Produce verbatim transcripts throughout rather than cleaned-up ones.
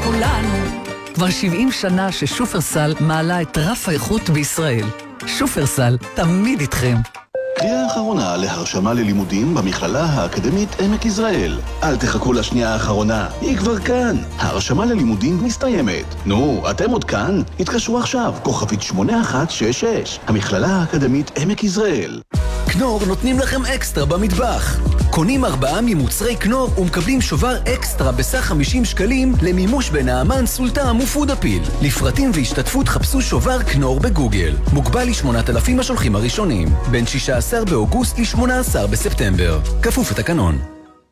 כולנו. כבר שבעים שנה ששופרסל מעלה את רף האיכות בישראל. שופרסל, תמיד איתכם. קריאה האחרונה להרשמה ללימודים במכללה האקדמית עמק יזרעאל. אל תחכו לשנייה האחרונה, היא כבר כאן. ההרשמה ללימודים מסתיימת. נו, אתם עוד כאן? התקשרו עכשיו, כוכבית שמונה אחת שש שש. המכללה האקדמית עמק יזרעאל. כנור נותנים לכם אקסטרה במטבח. קונים ארבעה ממוצרי כנור ומקבלים שובר אקסטרה בסך חמישים שקלים למימוש בנעמן, סולטם ופודאפיל. לפרטים והשתתפות חפשו שובר כנור בגוגל. מוגבל ל-שמונת אלפים השולחים הראשונים. בין שישה עשר באוגוסט ל-שמונה עשר בספטמבר. כפוף לתקנון.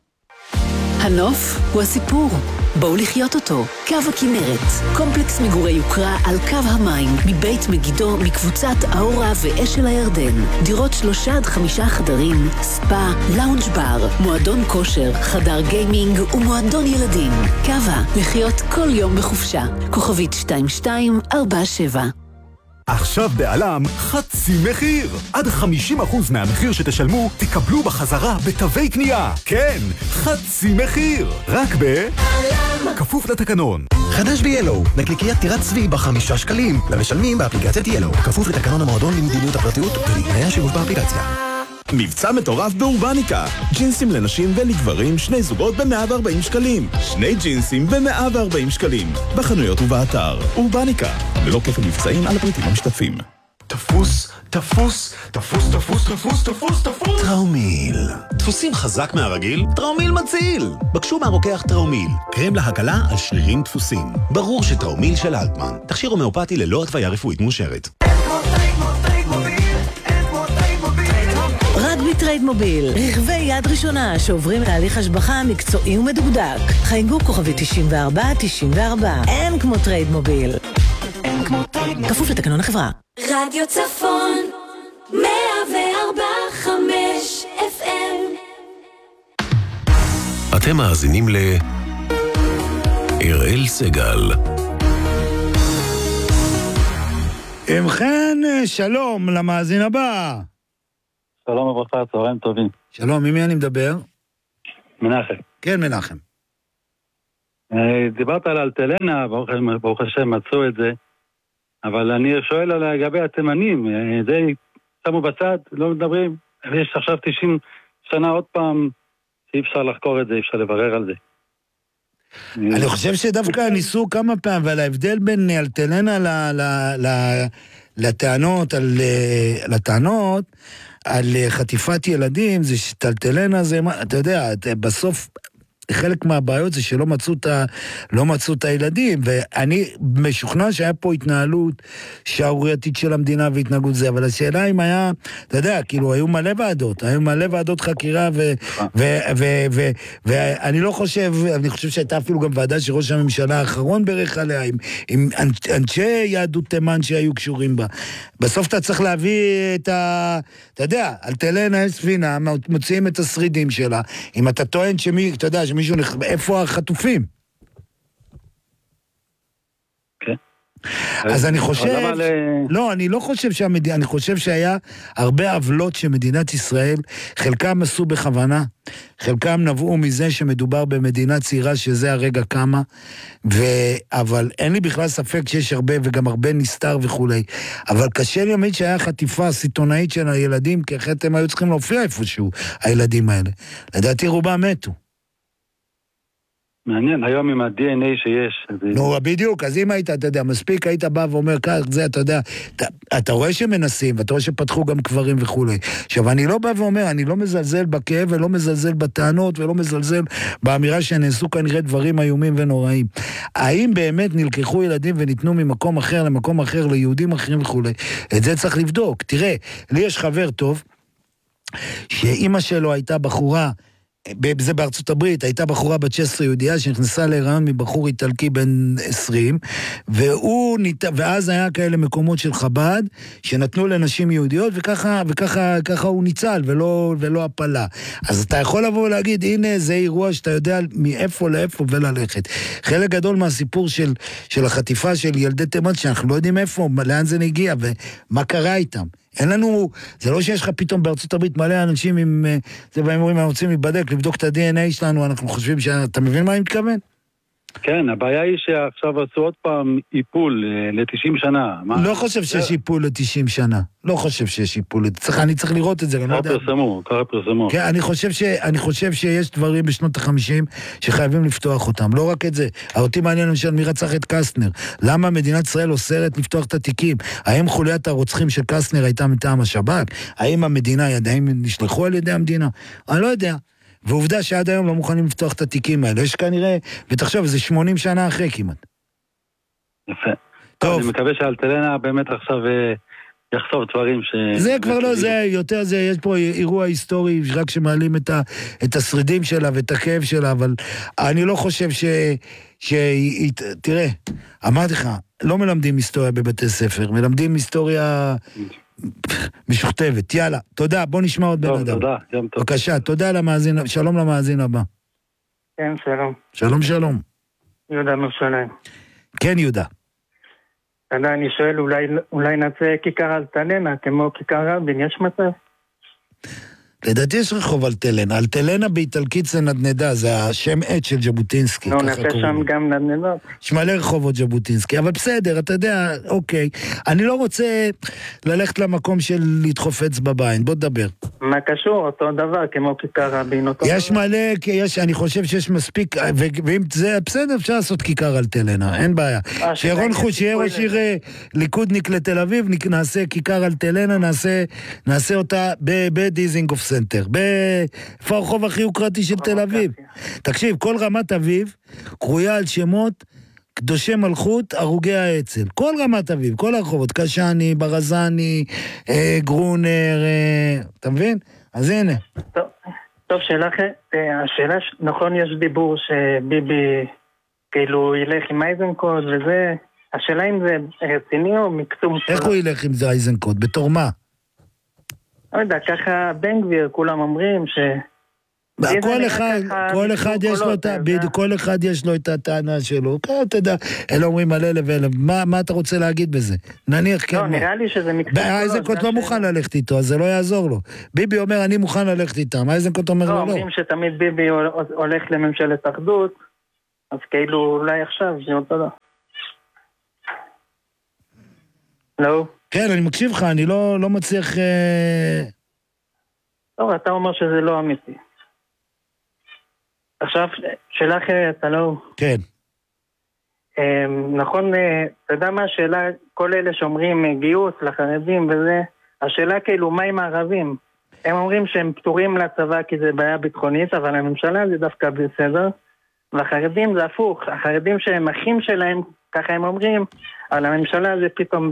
הנוף הוא הסיפור. בואו לחיות אותו. קו הכנרת. קומפלקס מגורי יוקרה על קו המים. מבית מגידו, מקבוצת האורה ואשל הירדן. דירות שלושה עד חמישה חדרים, ספה, לאונג' בר, מועדון כושר, חדר גיימינג ומועדון ילדים. קווה, לחיות כל יום בחופשה. כוכבית שתיים שתיים ארבע שבע. עכשיו בעלם חצי מחיר. עד חמישים אחוז מהמחיר שתשלמו תקבלו בחזרה בתווי קנייה. כן, חצי מחיר. רק בעלם. כפוף לתקנון. חדש ב-ילו, נקניקיית טירת צבי בחמישה שקלים. למשלמים באפליקציית ילו. כפוף לתקנון המועדון למדיניות הפרטיות ולתנאי השיווק באפליקציה. מבצע מטורף באורבניקה. ג'ינסים לנשים ולגברים, שני זוגות ב-מאה וארבעים שקלים. שני ג'ינסים ב-מאה וארבעים שקלים. בחנויות ובאתר. אורבניקה. ללא כפל מבצעים על הפריטים המשתתפים. תפוס, תפוס, תפוס, תפוס, תפוס, תפוס, תפוס. טראומיל. דפוסים חזק מהרגיל? טראומיל מציל. בקשו מהרוקח טראומיל. קרם להקלה על שרירים דפוסים. ברור שטראומיל של אלטמן. תכשיר הומאופתי ללא התוויה רפואית מאושרת. רק בטרייד מוביל, רכבי יד ראשונה שעוברים להליך השבחה מקצועי ומדוקדק. חייגו כוכבי תשעים וארבע תשעים וארבע. אין כמו טרייד מוביל. אין כמו טרייד מוביל. כפוף לתקנון החברה. רדיו צפון מאה וארבע חמש אף אם. אתם מאזינים ל אראל סגל. אם כן, שלום למאזין הבא. שלום וברכה, צהריים טובים. שלום, ממי אני מדבר? מנחם. כן, מנחם. דיברת על אלטלנה, ברוך השם מצאו את זה, אבל אני שואל על לגבי התימנים, די שמו בצד, לא מדברים, יש עכשיו תשעים שנה עוד פעם, שאי אפשר לחקור את זה, אי אפשר לברר על זה. אני חושב שדווקא ניסו כמה פעם, ועל ההבדל בין אלטלנה לטענות, לטענות, על חטיפת ילדים, זה שטלטלנה זה, אתה יודע, בסוף חלק מהבעיות זה שלא מצאו את ה, לא מצאו את הילדים, ואני משוכנע שהיה פה התנהלות שערורייתית של המדינה והתנהגות זה, אבל השאלה אם היה, אתה יודע, כאילו היו מלא ועדות, היו מלא ועדות חקירה, ו, ו, ו, ו, ואני לא חושב, אני חושב שהייתה אפילו גם ועדה שראש הממשלה האחרון ברך עליה, עם, עם אנשי יהדות תימן שהיו קשורים בה. בסוף אתה צריך להביא את ה, אתה יודע, אלטלנה יש ספינה, מוציאים את השרידים שלה, אם אתה טוען שמי, אתה יודע, מישהו נח... איפה החטופים? כן. אז אני חושב... לא, אני לא חושב שהמדינה... אני חושב שהיה הרבה עוולות שמדינת ישראל, חלקם עשו בכוונה, חלקם נבעו מזה שמדובר במדינה צעירה שזה הרגע קמה, ו... אבל אין לי בכלל ספק שיש הרבה וגם הרבה נסתר וכולי. אבל קשה לי להגיד שהיה חטיפה סיטונאית של הילדים, כי אחרת הם היו צריכים להופיע איפשהו, הילדים האלה. לדעתי רובם מתו. מעניין, היום עם ה-די אן איי שיש. נו, בדיוק, אז אם היית, אתה יודע, מספיק, היית בא ואומר, כך, זה, אתה יודע, אתה, אתה רואה שמנסים, ואתה רואה שפתחו גם קברים וכולי. עכשיו, אני לא בא ואומר, אני לא מזלזל בכאב, ולא מזלזל בטענות, ולא מזלזל באמירה שנעשו כנראה דברים איומים ונוראים. האם באמת נלקחו ילדים וניתנו ממקום אחר למקום אחר, ליהודים אחרים וכולי? את זה צריך לבדוק. תראה, לי יש חבר טוב, שאמא שלו הייתה בחורה, זה בארצות הברית, הייתה בחורה בת שש עשרה יהודיה שנכנסה להיריון מבחור איטלקי בן עשרים, והוא נת... ואז היה כאלה מקומות של חב"ד שנתנו לנשים יהודיות, וככה, וככה, ככה הוא ניצל ולא, ולא הפלה. אז אתה יכול לבוא ולהגיד, הנה זה אירוע שאתה יודע מאיפה לאיפה וללכת. חלק גדול מהסיפור של, של החטיפה של ילדי תימן, שאנחנו לא יודעים איפה, לאן זה נגיע ומה קרה איתם. אין לנו, זה לא שיש לך פתאום בארצות הברית מלא אנשים עם, זה בהם אומרים, אנחנו רוצים להיבדק, לבדוק את ה-די אן איי שלנו, אנחנו חושבים שאתה מבין מה אני מתכוון? כן, הבעיה היא שעכשיו עשו עוד פעם איפול ל-תשעים שנה. לא חושב שיש איפול ל-תשעים שנה. לא חושב שיש איפול. אני צריך לראות את זה. ככה פרסמו, ככה פרסמו. כן, אני חושב ש, אני חושב שיש דברים בשנות ה-חמישים שחייבים לפתוח אותם. לא רק את זה. אותי מעניין למשל מי רצח את קסטנר. למה מדינת ישראל אוסרת לפתוח את התיקים? האם חוליית הרוצחים של קסטנר הייתה מטעם השב"כ? האם המדינה ידעים נשלחו על ידי המדינה? אני לא יודע. ועובדה שעד היום לא מוכנים לפתוח את התיקים האלה. יש כנראה, ותחשוב, זה שמונים שנה אחרי כמעט. יפה. טוב. אני מקווה שאלטלנה באמת עכשיו יחשוף דברים ש... זה כבר לא, זה יותר, זה, יש פה אירוע היסטורי, רק שמעלים את, ה, את השרידים שלה ואת הכאב שלה, אבל אני לא חושב ש... ש... תראה, אמרתי לך, לא מלמדים היסטוריה בבתי ספר, מלמדים היסטוריה... משוכתבת, יאללה, תודה, בוא נשמע עוד בן אדם. תודה, גם טוב. בבקשה, תודה למאזין, שלום למאזין הבא. כן, שלום. שלום, שלום. יהודה מרשליים. כן, יהודה. תודה, אני שואל, אולי, אולי נעשה כיכר אלטלנה, כמו כיכר רבין, יש מצב? לדעתי יש רחוב אלטלנה, אלטלנה באיטלקית זה נדנדה, זה השם עט של ז'בוטינסקי. נו, נעשה שם גם נדנדות. יש מלא רחובות ז'בוטינסקי, אבל בסדר, אתה יודע, אוקיי. אני לא רוצה ללכת למקום של לדחוף אצבע בעין, בוא תדבר. מה קשור? אותו דבר, כמו כיכר רבין, אותו יש דבר. מלא, יש, אני חושב שיש מספיק, ואם זה בסדר, אפשר לעשות כיכר אלטלנה, אין בעיה. שירון חוש, שיהיה ראש עיר ליכודניק לתל אביב, נעשה כיכר אלטלנה, נעשה, נעשה אותה בדיזינגוף סנטר, איפה הרחוב הכי יוקרתי של תל אביב. תקשיב, כל רמת אביב קרויה על שמות קדושי מלכות, הרוגי האצ"ל. כל רמת אביב, כל הרחובות, קשני, ברזני, אה, גרונר, אה, אתה מבין? אז הנה. טוב, טוב, שאלה אחרת, השאלה, נכון, יש דיבור שביבי כאילו ילך עם אייזנקוט וזה, השאלה אם זה רציני או מקסום. איך הוא ילך עם זה אייזנקוט? בתור מה? לא יודע, ככה בן גביר, כולם אומרים ש... כל אחד, כל אחד יש לו את ה... כל אחד יש לו את הטענה שלו. אתה יודע, אלה אומרים על אלה ואלה. מה אתה רוצה להגיד בזה? נניח כן. לא, נראה לי שזה מקצוע... אייזנקוט לא מוכן ללכת איתו, אז זה לא יעזור לו. ביבי אומר, אני מוכן ללכת איתם. אייזנקוט אומר לו לא. לא, אומרים שתמיד ביבי הולך לממשלת אחדות, אז כאילו אולי עכשיו זה אותו דבר. לא? כן, אני מקשיב לך, אני לא מצליח... לא, אתה אומר שזה לא אמיתי. עכשיו, שאלה אחרת, הלו? כן. נכון, אתה יודע מה השאלה, כל אלה שאומרים גיוס לחרדים וזה, השאלה כאילו, מה עם הערבים? הם אומרים שהם פטורים לצבא כי זה בעיה ביטחונית, אבל הממשלה זה דווקא בסדר, והחרדים זה הפוך, החרדים שהם אחים שלהם, ככה הם אומרים, אבל הממשלה זה פתאום